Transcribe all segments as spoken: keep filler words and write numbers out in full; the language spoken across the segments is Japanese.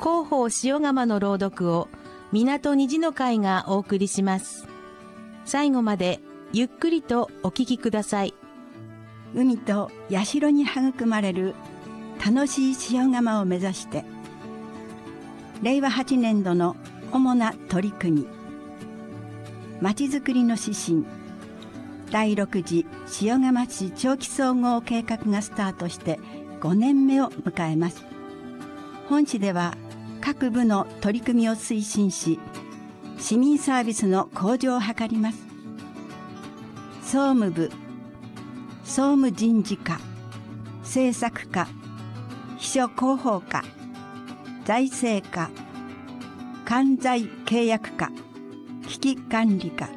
広報塩釜の朗読を港虹の会がお送りします。最後までゆっくりとお聞きください。 海と社に育まれる楽しい塩釜を目指して、れいわはちねんどの主な取り組み、まちづくりの指針、だいろく次塩釜市長期総合計画がスタートしてごねんめを迎えます。本市では各部の取り組みを推進し、市民サービスの向上を図ります。総務部、総務人事課、政策課、秘書広報課、財政課、管財契約課、危機管理課、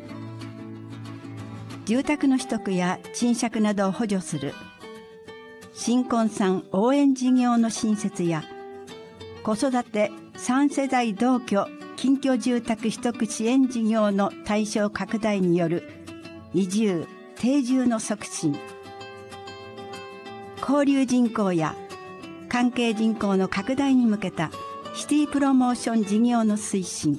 住宅の取得や賃借などを補助する新婚さん応援事業の新設や、子育てさん世代同居近居住宅取得支援事業の対象拡大による移住・定住の促進、交流人口や関係人口の拡大に向けたシティプロモーション事業の推進、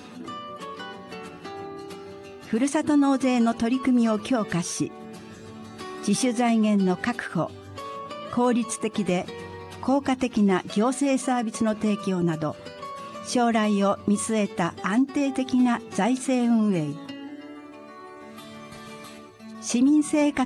ふるさと納税の取り組みを強化し、自主財源の確保、効率的で効果的な行政サービスの提供など、将来を見据えた安定的な財政運営、市民生活